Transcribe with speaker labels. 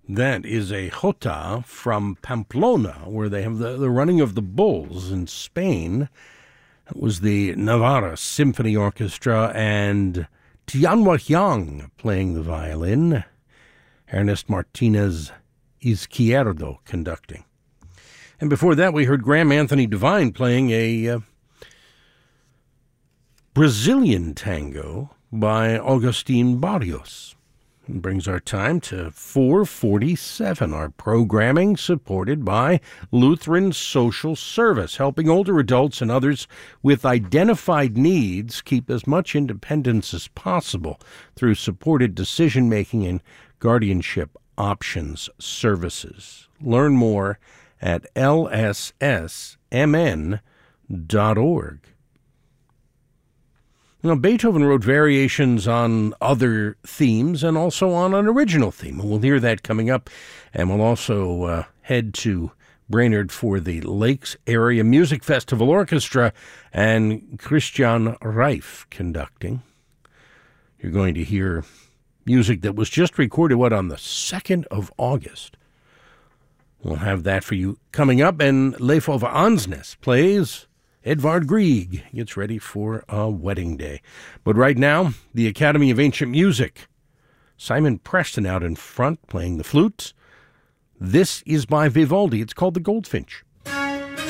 Speaker 1: That is a jota from Pamplona, where they have the running of the bulls in Spain. It was the Navarra Symphony Orchestra and Tianhua Jiang playing the violin. Ernest Martinez Izquierdo conducting. And before that, we heard Graham Anthony Devine playing a Brazilian tango by Augustin Barrios. It brings our time to 4:47. Our programming supported by Lutheran Social Service, helping older adults and others with identified needs keep as much independence as possible through supported decision-making and guardianship options services. Learn more at lssmn.org. Now, Beethoven wrote variations on other themes and also on an original theme. And we'll hear that coming up. And we'll also head to Brainerd for the Lakes Area Music Festival Orchestra and Christian Reif conducting. You're going to hear music that was just recorded, on the 2nd of August. We'll have that for you coming up. And Leif Ove Ansnes plays Edvard Grieg gets ready for a wedding day. But right now, the Academy of Ancient Music. Simon Preston out in front playing the flute. This is by Vivaldi. It's called The Goldfinch.